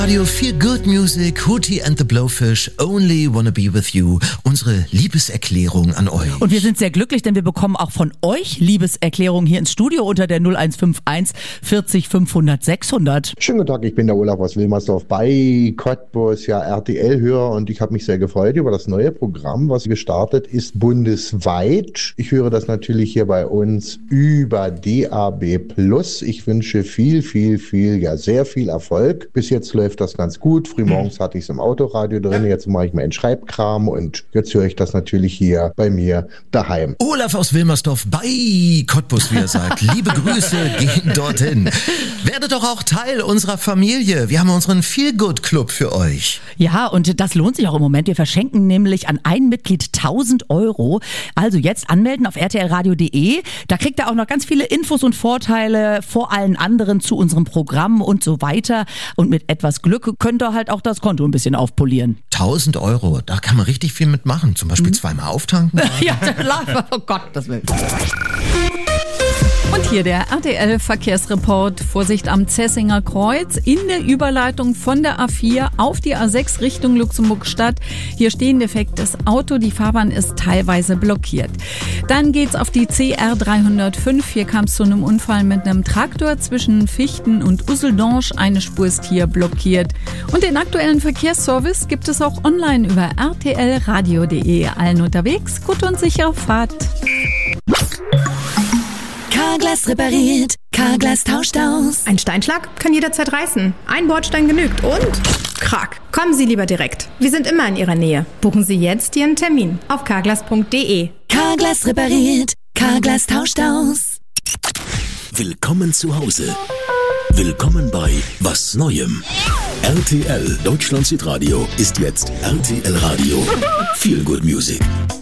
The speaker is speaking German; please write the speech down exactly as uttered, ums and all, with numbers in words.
Radio Feel Good Music, Hootie and the Blowfish, Only Wanna Be With You. Unsere Liebeserklärung an euch. Und wir sind sehr glücklich, denn wir bekommen auch von euch Liebeserklärungen hier ins Studio unter der null eins fünf eins vierzig fünfhundert sechshundert. Schönen guten Tag, ich bin der Olaf aus Wilmersdorf bei Cottbus, ja R T L-Hörer, und ich habe mich sehr gefreut über das neue Programm, was gestartet ist, bundesweit. Ich höre das natürlich hier bei uns über D A B plus. Ich wünsche viel, viel, viel, ja sehr viel Erfolg. Bis jetzt läuft das ganz gut. Frühmorgens hatte ich es im Autoradio drin, jetzt mache ich meinen Schreibkram und jetzt höre ich das natürlich hier bei mir daheim. Olaf aus Wilmersdorf bei Cottbus, wie er sagt. Liebe Grüße gehen dorthin. Werdet doch auch Teil unserer Familie. Wir haben unseren Feel-Good-Club für euch. Ja, und das lohnt sich auch im Moment. Wir verschenken nämlich an ein Mitglied tausend Euro. Also jetzt anmelden auf r t l radio punkt d e. Da kriegt ihr auch noch ganz viele Infos und Vorteile vor allen anderen zu unserem Programm und so weiter. Und mit etwas Glück könnt ihr halt auch das Konto ein bisschen aufpolieren. tausend Euro, da kann man richtig viel mitmachen. Zum Beispiel mhm. zweimal auftanken. Ja, oh Gott, das will. Und hier der R T L-Verkehrsreport. Vorsicht am Zessinger Kreuz in der Überleitung von der A vier auf die A sechs Richtung Luxemburg-Stadt. Hier stehen defektes Auto, die Fahrbahn ist teilweise blockiert. Dann geht's auf die C R dreihundertfünf. Hier kam es zu einem Unfall mit einem Traktor zwischen Fichten und Useldange. Eine Spur ist hier blockiert. Und den aktuellen Verkehrsservice gibt es auch online über r t l radio punkt d e. Allen unterwegs, gut und sichere Fahrt. Carglass repariert, Carglass tauscht aus. Ein Steinschlag kann jederzeit reißen. Ein Bordstein genügt und krack. Kommen Sie lieber direkt. Wir sind immer in Ihrer Nähe. Buchen Sie jetzt Ihren Termin auf carglass punkt d e. Carglass repariert, Carglass tauscht aus. Willkommen zu Hause. Willkommen bei Was Neuem. R T L Deutschland Südradio ist jetzt R T L Radio. Feel Good Music.